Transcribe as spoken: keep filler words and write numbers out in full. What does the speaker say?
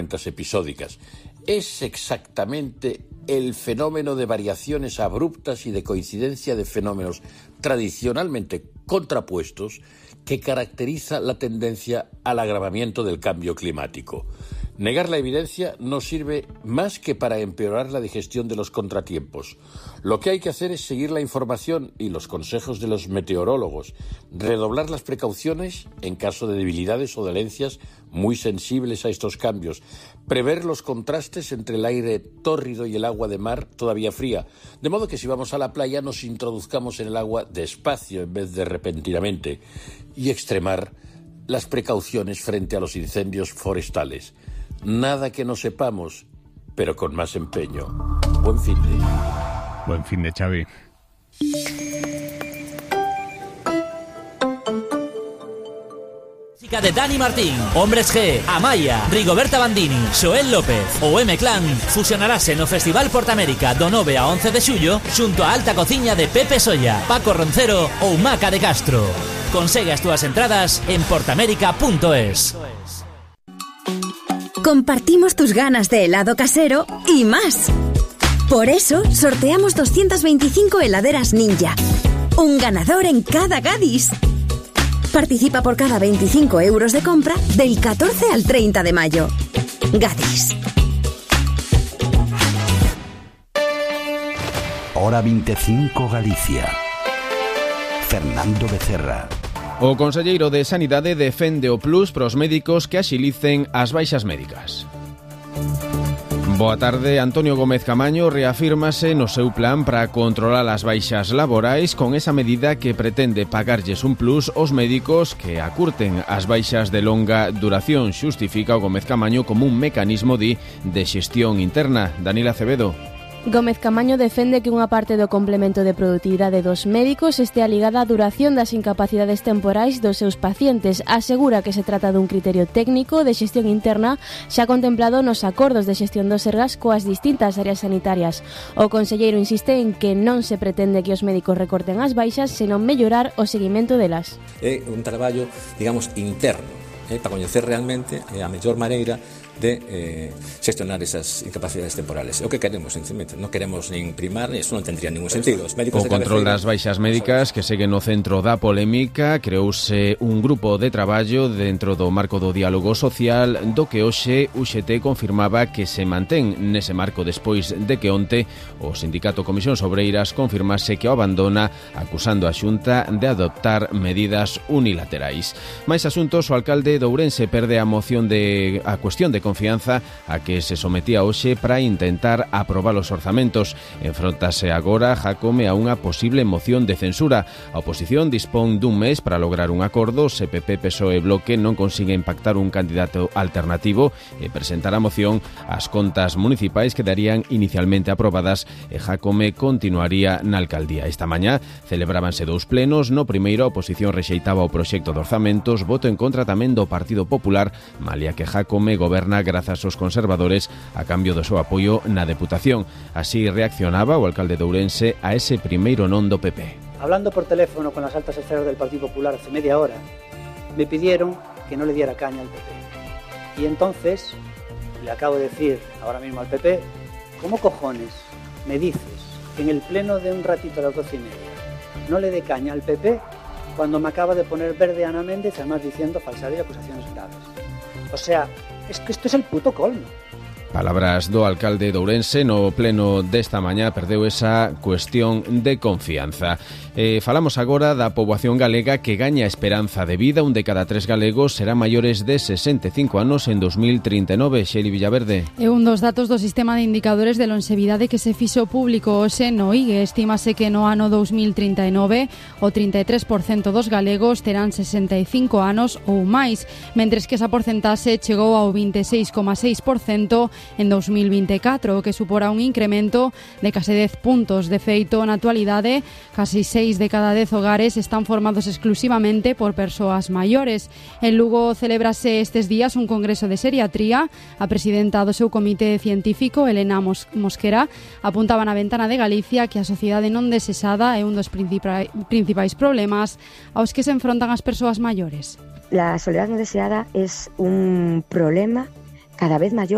tormentas episódicas. Es exactamente el fenómeno de variaciones abruptas y de coincidencia de fenómenos tradicionalmente contrapuestos que caracteriza la tendencia al agravamiento del cambio climático. Negar la evidencia no sirve más que para empeorar la digestión de los contratiempos. Lo que hay que hacer es seguir la información y los consejos de los meteorólogos, redoblar las precauciones en caso de debilidades o dolencias muy sensibles a estos cambios, prever los contrastes entre el aire tórrido y el agua de mar todavía fría, de modo que si vamos a la playa nos introduzcamos en el agua despacio en vez de repentinamente, y extremar las precauciones frente a los incendios forestales. Nada que no sepamos, pero con más empeño. Buen fin de... Buen fin de, Xavi. Música de Dani Martín, Hombres G, Amaya, Rigoberta Bandini, Xoel López ou M-Clan fusionarase no Festival Portamérica do nove a once de xullo xunto a Alta Cociña de Pepe Solla, Paco Roncero ou Maca de Castro. Consegue as túas entradas en portamérica punto es. Compartimos tus ganas de helado casero y más. Por eso sorteamos doscientas veinticinco heladeras Ninja. Un ganador en cada Gadis. Participa por cada veinticinco euros de compra del catorce al treinta de mayo. Gadis. Hora veinticinco Galicia. Fernando Becerra. O conselleiro de Sanidade defende o plus pros médicos que axilicen as baixas médicas. Boa tarde. Antonio Gómez Camaño reafírmase no seu plan para controlar as baixas laborais con esa medida que pretende pagarlles un plus aos médicos que acurten as baixas de longa duración. Xustifica o Gómez Camaño como un mecanismo de, de xestión interna. Daniela Acevedo. Gómez Camaño defende que unha parte do complemento de produtividade dos médicos estea ligada á duración das incapacidades temporais dos seus pacientes. Asegura que se trata dun criterio técnico de xestión interna xa contemplado nos acordos de xestión do Sergas coas distintas áreas sanitarias. O conselleiro insiste en que non se pretende que os médicos recorten as baixas, senón mellorar o seguimento delas. É un traballo, digamos, interno, eh, para coñecer realmente eh, a mellor maneira de eh, xestionar esas incapacidades temporales. É o que queremos, sencillamente. Non queremos nin primar, eso non tendría ningún sentido. Os médicos o de control cabeceira... das baixas médicas que segue no centro da polémica, creouse un grupo de traballo dentro do marco do diálogo social, do que hoxe U X T confirmaba que se mantén nese marco despois de que onte o sindicato Comisións Obreiras confirmase que o abandona, acusando a Xunta de adoptar medidas unilaterais. Mais asuntos, o alcalde de Ourense perde a moción de a cuestión de confianza a que se sometía hoxe para intentar aprobar os orzamentos. Enfrontase agora Jácome a unha posible moción de censura. A oposición dispón dun mes para lograr un acordo. Se P P, P S O E e Bloque non consiguen pactar un candidato alternativo e presentar a moción, as contas municipais quedarían inicialmente aprobadas e Jácome continuaría na alcaldía. Esta mañá celebrábanse dous plenos. No primeiro, a oposición rexeitaba o proxecto de orzamentos, voto en contra tamén do Partido Popular, malia que Jácome goberna grazas aos conservadores a cambio do seu apoio na Deputación. Así reaccionaba o alcalde de Ourense a ese primeiro non do P P. Hablando por teléfono con las altas esferas del Partido Popular hace media hora, me pidieron que no le diera caña al P P. Y entonces le acabo de decir ahora mismo al P P, ¿cómo cojones me dices que en el pleno de un ratito a las doce y media no le dé caña al P P cuando me acaba de poner verde Ana Méndez, además diciendo falsedad y acusaciones graves? O sea, es que esto es el puto colmo. Palabras do alcalde de Ourense no pleno desta mañá, perdeu esa cuestión de confianza. Eh, falamos agora da poboación galega que gaña esperanza de vida. Un de cada tres galegos será maiores de sesenta e cinco anos en dos mil trinta e nove. Xeli Villaverde. É un dos datos do sistema de indicadores de longevidade que se fixo público hoxe no I G E. Estímase que no ano dos mil trinta e nove o trinta e tres por cento dos galegos terán sesenta e cinco anos ou máis, mentres que esa porcentaxe chegou ao vinte e seis coma seis por cento en dos mil vinte e catro, o que suporá un incremento de case dez puntos. De feito, na actualidade, casi seis de cada dez hogares están formados exclusivamente por persoas maiores. En Lugo celébrase estes días un congreso de seriatría. A presidenta do seu comité científico, Elena Mos- Mosquera, apuntaba na ventana de Galicia que a sociedade non desexada é un dos principais, principais problemas aos que se enfrontan as persoas maiores. La soledad no deseada es un problema cada vez mayor